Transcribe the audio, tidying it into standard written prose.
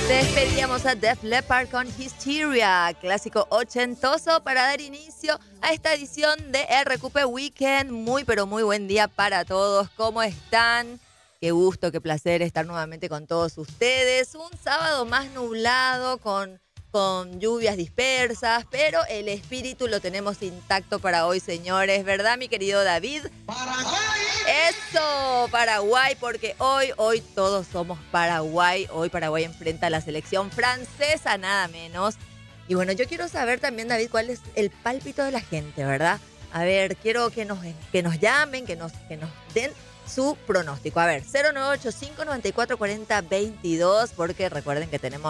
Despedíamos a Def Leppard con Hysteria, clásico ochentoso, para dar inicio a esta edición de El Recupe Weekend. Muy, pero muy buen día para todos. ¿Cómo están? Qué gusto, qué placer estar nuevamente con todos ustedes. Un sábado más nublado, con lluvias dispersas, pero el espíritu lo tenemos intacto para hoy, señores. ¿Verdad, mi querido David? ¡Paraguay! Eso, Paraguay, porque hoy todos somos Paraguay. Hoy Paraguay enfrenta a la selección francesa, nada menos. Y bueno, yo quiero saber también, David, cuál es el pálpito de la gente, ¿verdad? A ver, quiero que nos llamen, que nos den su pronóstico. A ver, 0985-9440-22, porque recuerden que tenemos